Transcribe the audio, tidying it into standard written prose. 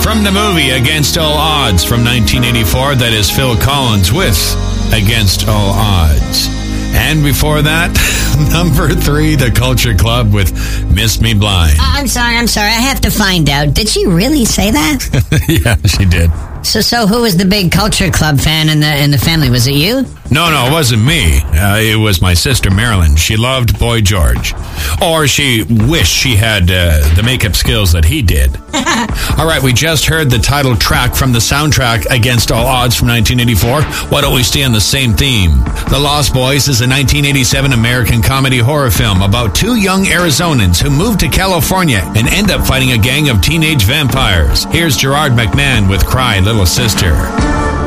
From the movie Against All Odds from 1984, that is Phil Collins with Against All Odds. And before that, number 3, The Culture Club with Miss Me Blind. I'm sorry. I have to find out. Did she really say that? Yeah, she did. So who was the big Culture Club fan in the family? Was it you? No, it wasn't me. It was my sister Marilyn. She loved Boy George. Or she wished she had the makeup skills that he did. All right, we just heard the title track from the soundtrack Against All Odds from 1984. Why don't we stay on the same theme? The Lost Boys is a 1987 American comedy horror film about 2 young Arizonans who move to California and end up fighting a gang of teenage vampires. Here's Gerard McMahon with Cry, Little Sister.